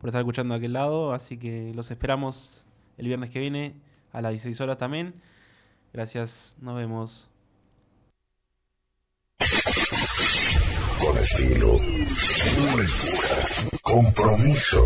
por estar escuchando de aquel lado. Así que los esperamos el viernes que viene a las 16 horas también. Gracias, nos vemos. Con estilo, compromiso.